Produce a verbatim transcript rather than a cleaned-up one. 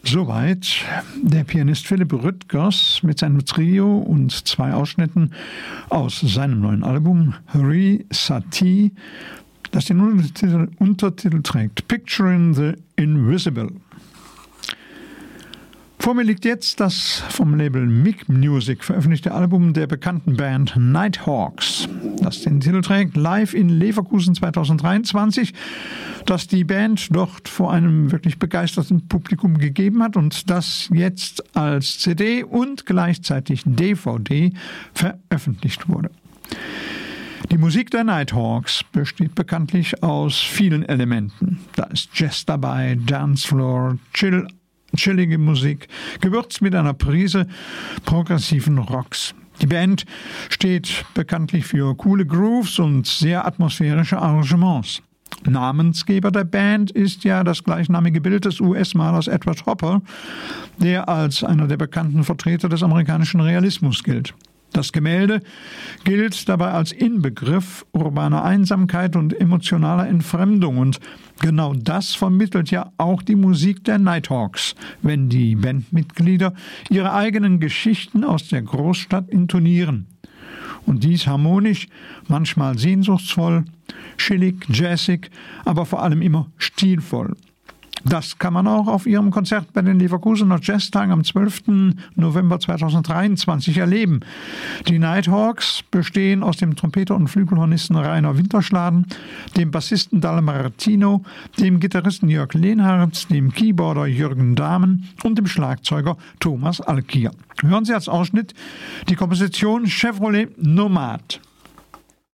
Soweit der Pianist Philipp Rüttgers mit seinem Trio und zwei Ausschnitten aus seinem neuen Album Hri Sati, das den Untertitel, Untertitel trägt Picturing the Invisible. Vor mir liegt jetzt das vom Label Mig Music veröffentlichte Album der bekannten Band Nighthawks, das den Titel trägt Live in Leverkusen zweitausenddreiundzwanzig, das die Band dort vor einem wirklich begeisterten Publikum gegeben hat und das jetzt als C D und gleichzeitig D V D veröffentlicht wurde. Die Musik der Nighthawks besteht bekanntlich aus vielen Elementen. Da ist Jazz dabei, Dancefloor, Chill, chillige Musik, gewürzt mit einer Prise progressiven Rocks. Die Band steht bekanntlich für coole Grooves und sehr atmosphärische Arrangements. Namensgeber der Band ist ja das gleichnamige Bild des U S-Malers Edward Hopper, der als einer der bekannten Vertreter des amerikanischen Realismus gilt. Das Gemälde gilt dabei als Inbegriff urbaner Einsamkeit und emotionaler Entfremdung und genau das vermittelt ja auch die Musik der Nighthawks, wenn die Bandmitglieder ihre eigenen Geschichten aus der Großstadt intonieren. Und dies harmonisch, manchmal sehnsuchtsvoll, chillig, jazzig, aber vor allem immer stilvoll. Das kann man auch auf ihrem Konzert bei den Leverkusener Jazztagen am zwölften November zweitausenddreiundzwanzig erleben. Die Nighthawks bestehen aus dem Trompeter und Flügelhornisten Rainer Winterschladen, dem Bassisten Dalle Martino, dem Gitarristen Jörg Lehnhardt, dem Keyboarder Jürgen Dahmen und dem Schlagzeuger Thomas Alkier. Hören Sie als Ausschnitt die Komposition Chevrolet Nomad.